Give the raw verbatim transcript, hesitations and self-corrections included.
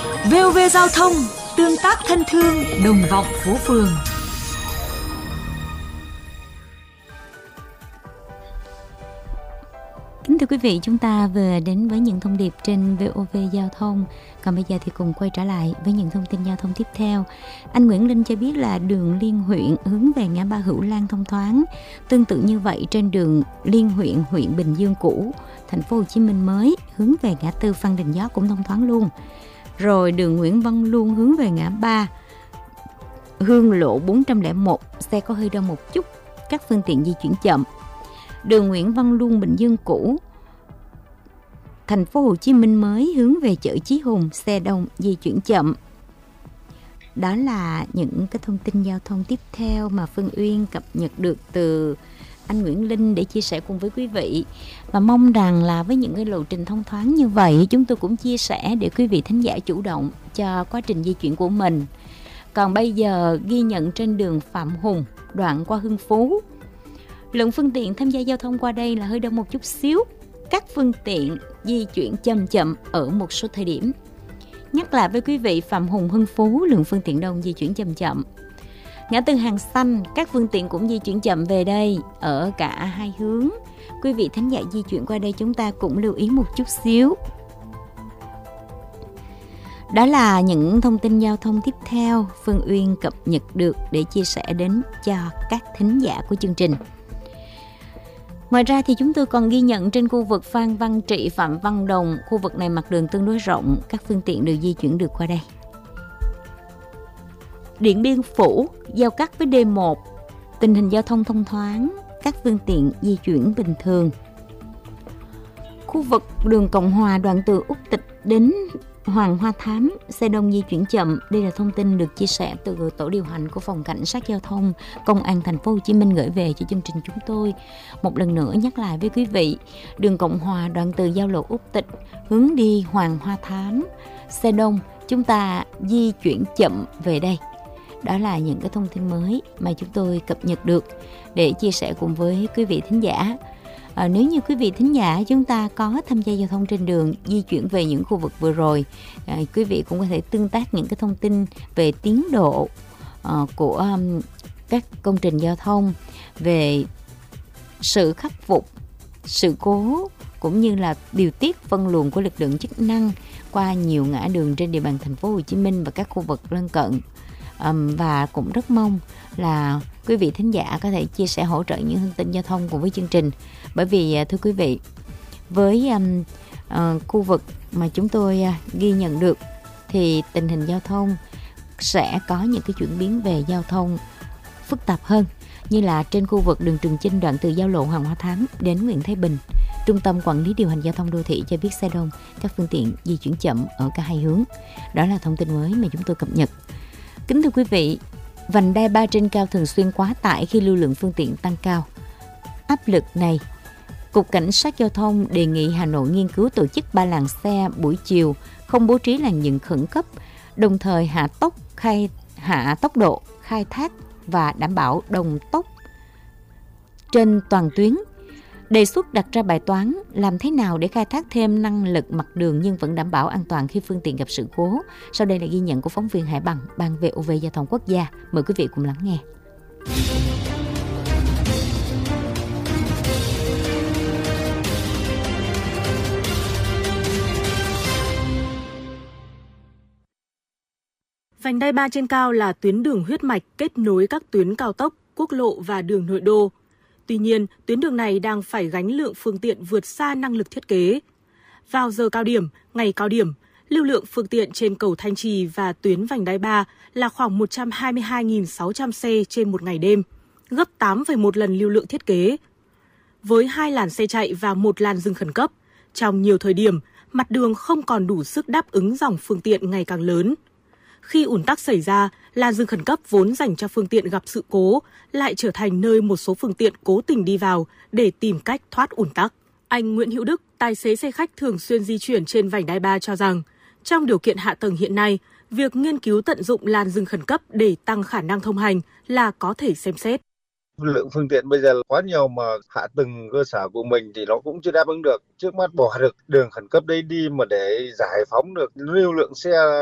vê o vê Giao thông, tương tác thân thương, đồng vọng phố phường. Kính thưa quý vị, chúng ta vừa đến với những thông điệp trên vê o vê Giao thông. Còn bây giờ thì cùng quay trở lại với những thông tin giao thông tiếp theo. Anh Nguyễn Linh cho biết là đường liên huyện hướng về ngã ba Hữu Lan thông thoáng. Tương tự như vậy trên đường liên huyện huyện Bình Dương cũ, thành phố Hồ Chí Minh mới hướng về ngã tư Phan Đình Giót cũng thông thoáng luôn. Rồi đường Nguyễn Văn Luôn hướng về ngã ba Hương Lộ bốn không một, xe có hơi đông một chút, các phương tiện di chuyển chậm. Đường Nguyễn Văn Luôn Bình Dương cũ, thành phố Hồ Chí Minh mới hướng về chợ Chí Hùng, xe đông di chuyển chậm. Đó là những cái thông tin giao thông tiếp theo mà Phương Uyên cập nhật được từ anh Nguyễn Linh để chia sẻ cùng với quý vị. Và mong rằng là với những cái lộ trình thông thoáng như vậy, chúng tôi cũng chia sẻ để quý vị thính giả chủ động cho quá trình di chuyển của mình. Còn bây giờ ghi nhận trên đường Phạm Hùng, đoạn qua Hưng Phú, lượng phương tiện tham gia giao thông qua đây là hơi đông một chút xíu. Các phương tiện di chuyển chậm chậm ở một số thời điểm. Nhắc lại với quý vị, Phạm Hùng Hưng Phú lượng phương tiện đông di chuyển chậm chậm. Ngã tư Hàng Xanh, các phương tiện cũng di chuyển chậm về đây ở cả hai hướng. Quý vị thính giả di chuyển qua đây chúng ta cũng lưu ý một chút xíu. Đó là những thông tin giao thông tiếp theo Phương Uyên cập nhật được để chia sẻ đến cho các thính giả của chương trình. Ngoài ra thì chúng tôi còn ghi nhận trên khu vực Phan Văn Trị, Phạm Văn Đồng, khu vực này mặt đường tương đối rộng, các phương tiện đều di chuyển được qua đây. Điện Biên Phủ, giao cắt với đê một, tình hình giao thông thông thoáng, các phương tiện di chuyển bình thường. Khu vực đường Cộng Hòa đoạn từ Úc Tịch đến Hoàng Hoa Thám, xe đông di chuyển chậm. Đây là thông tin được chia sẻ từ tổ điều hành của phòng cảnh sát giao thông công an thành phố Hồ Chí Minh gửi về cho chương trình chúng tôi. Một lần nữa nhắc lại với quý vị, đường Cộng Hòa đoạn từ giao lộ Úc Tịch hướng đi Hoàng Hoa Thám, xe đông, chúng ta di chuyển chậm về đây. Đó là những cái thông tin mới mà chúng tôi cập nhật được để chia sẻ cùng với quý vị thính giả. À, nếu như quý vị thính giả chúng ta có tham gia giao thông trên đường, di chuyển về những khu vực vừa rồi, à, quý vị cũng có thể tương tác những cái thông tin về tiến độ uh, của um, các công trình giao thông, về sự khắc phục sự cố cũng như là điều tiết phân luồng của lực lượng chức năng qua nhiều ngã đường trên địa bàn thành phố Hồ Chí Minh và các khu vực lân cận. Um, và cũng rất mong là quý vị thính giả có thể chia sẻ hỗ trợ những thông tin giao thông cùng với chương trình. Bởi vì thưa quý vị, với um, uh, khu vực mà chúng tôi uh, ghi nhận được thì tình hình giao thông sẽ có những cái chuyển biến về giao thông phức tạp hơn, như là trên khu vực đường Trường Chinh đoạn từ giao lộ Hoàng Hoa Thám đến Nguyễn Thái Bình. Trung tâm Quản lý Điều hành Giao thông Đô thị cho biết xe đông, các phương tiện di chuyển chậm ở cả hai hướng. Đó là thông tin mới mà chúng tôi cập nhật. Kính thưa quý vị, vành đai ba trên cao thường xuyên quá tải khi lưu lượng phương tiện tăng cao. Áp lực này, Cục Cảnh sát Giao thông đề nghị Hà Nội nghiên cứu tổ chức ba làn xe buổi chiều, không bố trí làn dừng khẩn cấp, đồng thời hạ tốc khai hạ tốc độ khai thác và đảm bảo đồng tốc trên toàn tuyến. Đề xuất đặt ra bài toán làm thế nào để khai thác thêm năng lực mặt đường nhưng vẫn đảm bảo an toàn khi phương tiện gặp sự cố. Sau đây là ghi nhận của phóng viên Hải Bằng, Ban vê o vê Giao thông Quốc gia. Mời quý vị cùng lắng nghe. Vành đai ba trên cao là tuyến đường huyết mạch kết nối các tuyến cao tốc, quốc lộ và đường nội đô. Tuy nhiên, tuyến đường này đang phải gánh lượng phương tiện vượt xa năng lực thiết kế. Vào giờ cao điểm, ngày cao điểm, lưu lượng phương tiện trên cầu Thanh Trì và tuyến vành đai ba là khoảng một trăm hai mươi hai nghìn sáu trăm xe trên một ngày đêm, gấp tám phẩy một lần lưu lượng thiết kế. Với hai làn xe chạy và một làn dừng khẩn cấp, trong nhiều thời điểm, mặt đường không còn đủ sức đáp ứng dòng phương tiện ngày càng lớn. Khi ùn tắc xảy ra, làn dừng khẩn cấp vốn dành cho phương tiện gặp sự cố lại trở thành nơi một số phương tiện cố tình đi vào để tìm cách thoát ùn tắc. Anh Nguyễn Hữu Đức, tài xế xe khách thường xuyên di chuyển trên vành đai ba cho rằng, trong điều kiện hạ tầng hiện nay, việc nghiên cứu tận dụng làn dừng khẩn cấp để tăng khả năng thông hành là có thể xem xét. Lượng phương tiện bây giờ quá nhiều mà hạ tầng cơ sở của mình thì nó cũng chưa đáp ứng được. Trước mắt bỏ được đường khẩn cấp đấy đi mà để giải phóng được lưu lượng xe